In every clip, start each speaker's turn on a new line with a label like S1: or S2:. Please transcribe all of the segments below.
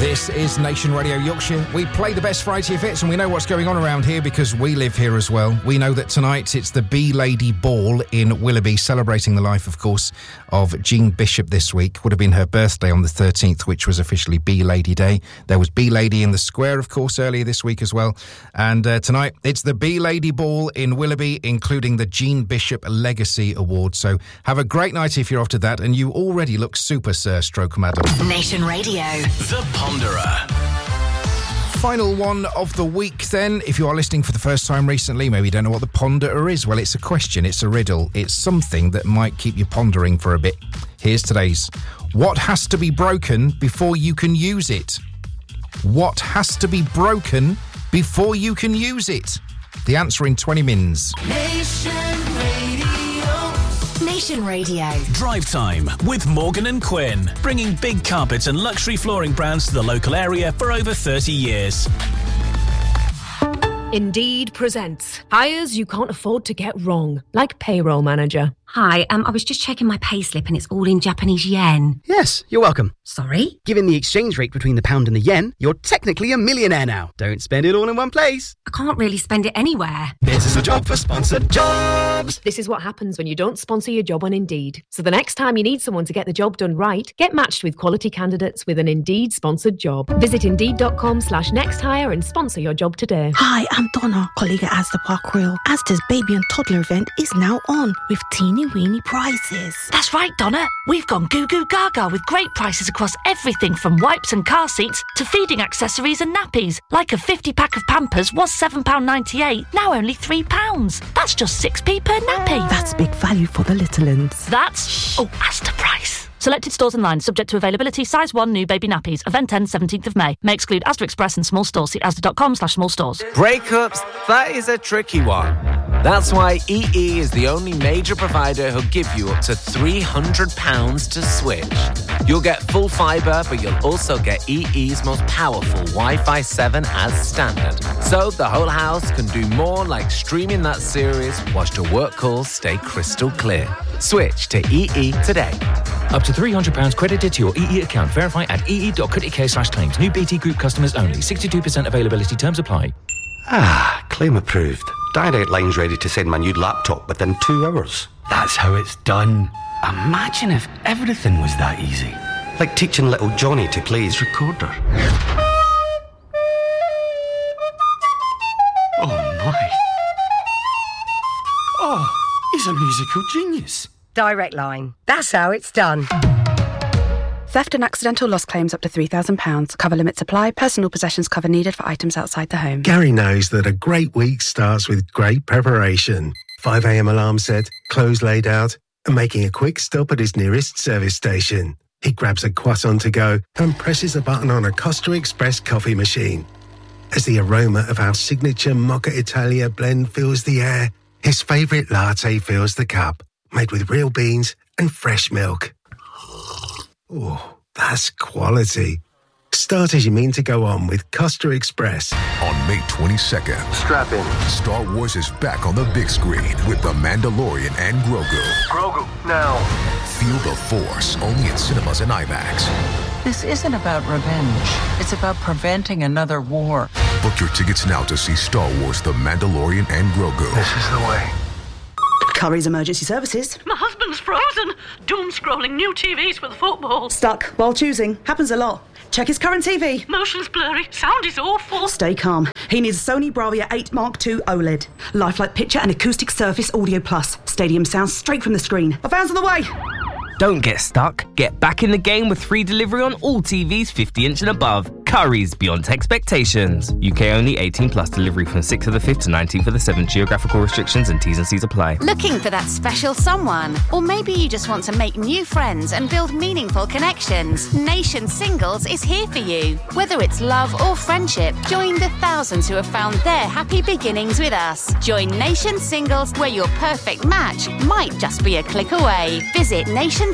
S1: This is Nation Radio Yorkshire. We play the best variety of hits and we know what's going on around here because we live here as well. We know that tonight it's the Bee Lady Ball in Willoughby, celebrating the life, of course, of Jean Bishop this week. Would have been her birthday on the 13th, which was officially Bee Lady Day. There was Bee Lady in the Square, of course, earlier this week as well. And tonight it's the Bee Lady Ball in Willoughby, including the Jean Bishop Legacy Award. So have a great night if you're off to that. And you already look super, sir, stroke madam.
S2: Nation Radio.
S3: The Ponderer.
S1: Final one of the week then. If you are listening for the first time recently, maybe you don't know what the Ponderer is. Well, it's a question, it's a riddle. It's something that might keep you pondering for a bit. Here's today's. What has to be broken before you can use it? What has to be broken before you can use it? The answer in 20 mins.
S2: Nation Radio.
S3: Drive Time with Morgan and Quinn, bringing big carpets and luxury flooring brands to the local area for over 30 years.
S4: Indeed presents hires you can't afford to get wrong, like payroll manager.
S5: Hi, I was just checking my payslip and it's all in Japanese yen.
S6: Yes, you're welcome.
S5: Sorry?
S6: Given the exchange rate between the pound and the yen, you're technically a millionaire now. Don't spend it all in one place.
S5: I can't really spend it anywhere.
S6: This is a job for sponsored jobs.
S4: This is what happens when you don't sponsor your job on Indeed. So the next time you need someone to get the job done right, get matched with quality candidates with an Indeed sponsored job. Visit Indeed.com/nexthire and sponsor your job today.
S7: Hi, I'm Donna, colleague at Asda Park Royal. Asda's baby and toddler event is now on with teeny weeny prizes.
S8: That's right, Donna. We've gone goo goo gaga with great prices across everything from wipes and car seats to feeding accessories and nappies. Like a 50-pack of Pampers was £7.98, now only £3. That's just 6p per nappy.
S7: That's big value for the little uns.
S8: That's Asda price. Selected stores and lines subject to availability. Size 1 new baby nappies. Event ends 17th of May. May exclude Asda Express and small stores. See asda.com/small stores.
S9: Breakups, that is a tricky one. That's why EE is the only major provider who'll give you up to £300 to switch. You'll get full fibre, but you'll also get EE's most powerful Wi-Fi 7 as standard. So the whole house can do more, like streaming that series whilst your work calls stay crystal clear. Switch to EE today.
S10: Up to £300 credited to your EE account. Verify at ee.co.uk/claims. New BT Group customers only. 62% availability. Terms apply.
S11: Claim approved. Direct Line's ready to send my new laptop within 2 hours.
S12: That's how it's done. Imagine if everything was that easy.
S11: Like teaching little Johnny to play his recorder.
S12: Oh my. Oh, he's a musical genius.
S13: Direct Line. That's how it's done.
S14: Theft and accidental loss claims up to £3,000. Cover limits apply. Personal possessions cover needed for items outside the home.
S15: Gary knows that a great week starts with great preparation. 5 a.m. alarm set, clothes laid out, and making a quick stop at his nearest service station. He grabs a croissant to go and presses a button on a Costa Express coffee machine. As the aroma of our signature Mocha Italia blend fills the air, his favourite latte fills the cup, made with real beans and fresh milk. Oh, that's quality. Start as you mean to go on with Costa Express.
S16: On May 22nd,
S11: strap in.
S16: Star Wars is back on the big screen with The Mandalorian and Grogu.
S11: Grogu, now.
S16: Feel the Force, only in cinemas and IMAX.
S17: This isn't about revenge. It's about preventing another war.
S16: Book your tickets now to see Star Wars The Mandalorian and Grogu.
S11: This is the way.
S18: Curry's Emergency Services.
S19: My husband's frozen. Doom scrolling new TVs for the football.
S18: Stuck while choosing. Happens a lot. Check his current TV.
S19: Motion's blurry. Sound is awful.
S18: Stay calm. He needs a Sony Bravia 8 Mark II OLED. Lifelike picture and acoustic surface audio plus. Stadium sound straight from the screen. A van's on the way.
S20: Don't get stuck. Get back in the game with free delivery on all TVs 50-inch and above. Curry's beyond expectations. UK only. 18 plus. Delivery from 6th of the 5th to 19th of the 7th. Geographical restrictions and T's and C's apply.
S2: Looking for that special someone? Or maybe you just want to make new friends and build meaningful connections. Nation Singles is here for you. Whether it's love or friendship, join the thousands who have found their happy beginnings with us. Join Nation Singles, where your perfect match might just be a click away. Visit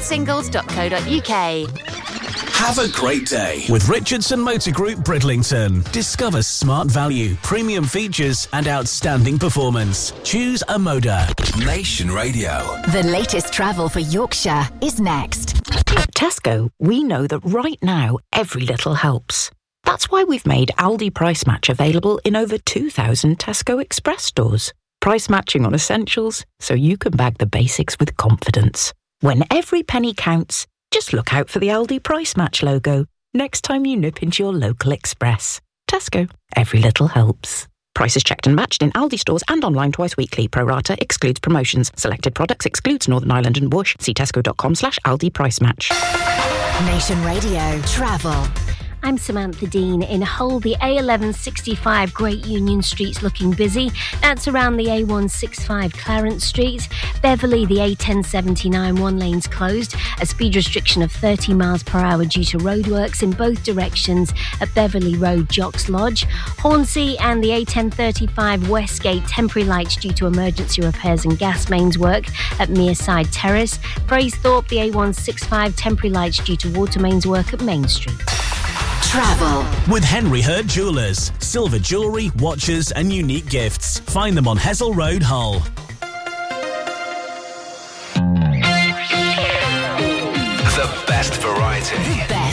S2: nationsingles.co.uk.
S3: Have a great day with Richardson Motor Group Bridlington. Discover smart value, premium features and outstanding performance. Choose a Moda.
S2: Nation Radio. The latest travel for Yorkshire is next.
S4: At Tesco, we know that right now every little helps.
S21: That's why we've made Aldi Price Match available in over 2,000 Tesco Express stores. Price matching on essentials, so you can bag the basics with confidence. When every penny counts, just look out for the Aldi Price Match logo next time you nip into your local Express. Tesco. Every little helps. Prices checked and matched in Aldi stores and online twice weekly. Pro rata excludes promotions. Selected products excludes Northern Ireland and Bush. See tesco.com/Aldi Price Match.
S22: Nation Radio Travel.
S23: I'm Samantha Dean. In Hull, the A1165 Great Union Street's looking busy. That's around the A165 Clarence Street. Beverley, the A1079 one lane's closed. A speed restriction of 30 miles per hour due to roadworks in both directions at Beverley Road, Jocks Lodge. Hornsey and the A1035 Westgate temporary lights due to emergency repairs and gas mains work at Mearside Terrace. Braesthorpe, the A165 temporary lights due to water mains work at Main Street.
S22: Travel
S3: with Henry Hurt Jewellers. Silver jewellery, watches and unique gifts. Find them on Hessel Road, Hull.
S16: The best variety.